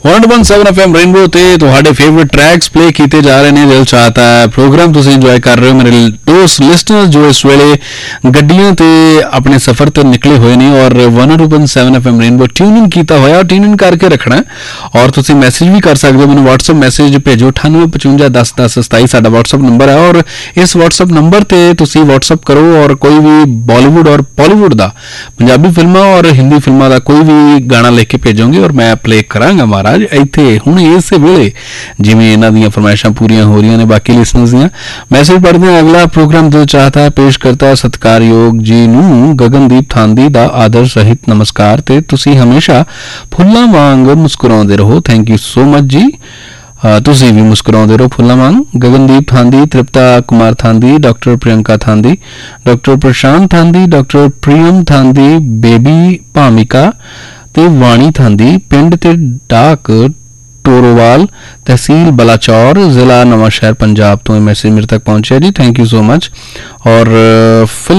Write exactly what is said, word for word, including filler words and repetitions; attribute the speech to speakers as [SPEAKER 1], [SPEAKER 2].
[SPEAKER 1] One one seven F M rainbow ते तुहाडे favourite tracks play किए जा रहे हैं। दिल चाहता है प्रोग्राम तुसीं इंजॉय कर रहे हो मेरे दोस्त लिसनर्स जो इस वेले गड्डियां ते अपने सफर ते निकले हुए ने और one one seven F M rainbow tune in किया होया, ट्यून इन करके रखना है। और तुसीं मैसेज भी कर सकते हो, मैंने व्हाट्सएप मैसेज भेजो अठानवे पचवंजा दस दस सताई साडा व्हाट्सएप नंबर है। और इस व्हाट्सएप नंबर ते तुसीं व्हाट्सएप करो और कोई भी बॉलीवुड और बॉलीवुड दा पंजाबी फिल्मां और हिंदी फिल्मां दा कोई भी गाना लिख के भेजोगे और मैं प्ले करांगा महाराज इत्थे हुण इस वेले जिवें इन्हां दीयां फरमाइशां पूरीआं हो रहीआं ने। बाकी लिसनर्स दीयां मैसेज पढ़दे हां। अगला प्रोग्राम दिल चाहता है पेश करता है सत्कारयोग जी नूं गगनदीप थांदी दा आदर सहित नमस्कार ते तुसीं हमेशा फुल्लां वांग मुस्कुराउंदे रहो। थैंक यू सो मच जी। तुसीं भी मुस्कुराउंदे रहो फुल्लां वांग। गगनदीप थांदी, तृप्ता कुमार थांदी, डॉक्टर प्रियंका थांदी, डॉक्टर प्रशांत थांदी, डॉक्टर प्रियम थांदी, बेबी भामिका ते वाणी थांदी, पिंड ते डाक टोरोवाल, तहसील बलाचौर, जिला नवां शहर पंजाब तो मैसेज मेरे तक पहुंचे जी। Thank you so much. और फिल्म